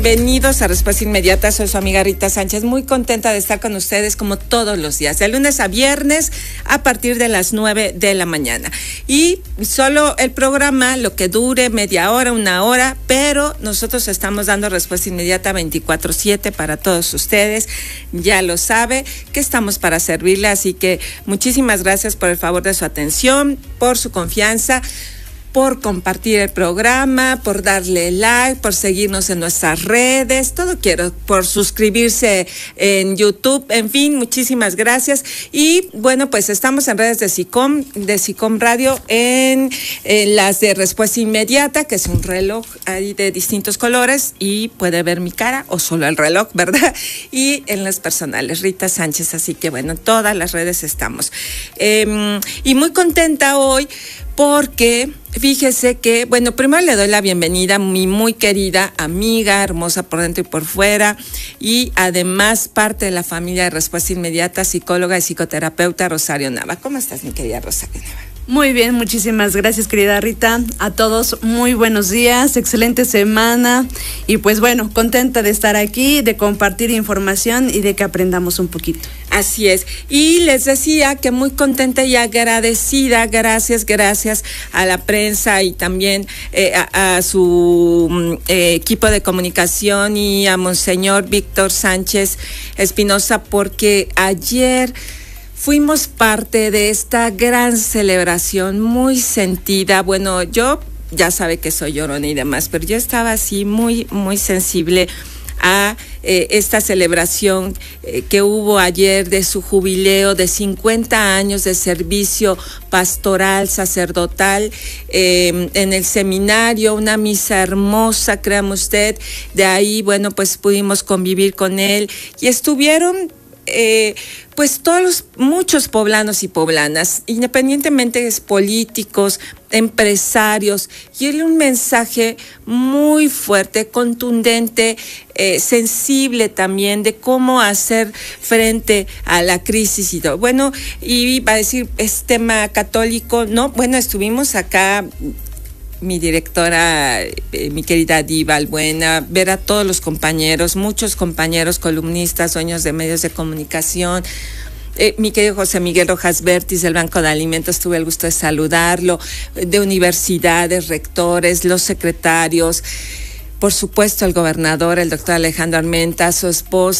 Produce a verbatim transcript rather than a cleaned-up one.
Bienvenidos a Respuesta Inmediata, soy su amiga Rita Sánchez, muy contenta de estar con ustedes como todos los días, de lunes a viernes a partir de las nueve de la mañana. Y solo el programa, lo que dure media hora, una hora, pero nosotros estamos dando respuesta inmediata veinticuatro siete para todos ustedes. Ya lo sabe que estamos para servirle, así que muchísimas gracias por el favor de su atención, por su confianza, por compartir el programa, por darle like, por seguirnos en nuestras redes, todo quiero, por suscribirse en YouTube, en fin, muchísimas gracias. Y bueno, pues estamos en redes de SICOM, de SICOM Radio, en, en las de Respuesta Inmediata, que es un reloj ahí de distintos colores, y puede ver mi cara, o solo el reloj, ¿verdad? Y en las personales, Rita Sánchez, así que bueno, en todas las redes estamos. Eh, y muy contenta hoy, porque fíjese que, bueno, primero le doy la bienvenida a mi muy querida amiga, hermosa por dentro y por fuera, y además parte de la familia de Respuesta Inmediata, psicóloga y psicoterapeuta Rosario Nava. ¿Cómo estás, mi querida Rosario Nava? Muy bien, muchísimas gracias, querida Rita. A todos, muy buenos días, excelente semana. Y pues bueno, contenta de estar aquí, de compartir información y de que aprendamos un poquito. Así es. Y les decía que muy contenta y agradecida, gracias, gracias a la prensa y también eh, a, a su eh, equipo de comunicación y a Monseñor Víctor Sánchez Espinosa, porque ayer fuimos parte de esta gran celebración muy sentida. Bueno, yo ya sabe que soy llorona y demás, pero yo estaba así muy, muy sensible a eh, esta celebración eh, que hubo ayer de su jubileo de cincuenta años de servicio pastoral, sacerdotal, eh, en el seminario, una misa hermosa, créame usted. De ahí, bueno, pues pudimos convivir con él y estuvieron Eh, pues todos los, muchos poblanos y poblanas, independientemente de políticos, empresarios, y él un mensaje muy fuerte, contundente, eh, sensible también de cómo hacer frente a la crisis y todo. Bueno, y va a decir, es tema católico, ¿no? Bueno, estuvimos acá, mi directora, eh, mi querida Diva Albuena, ver a todos los compañeros, muchos compañeros columnistas, dueños de medios de comunicación, eh, mi querido José Miguel Rojas Vértiz del Banco de Alimentos, tuve el gusto de saludarlo, de universidades, rectores, los secretarios, por supuesto el gobernador, el doctor Alejandro Armenta, su esposa,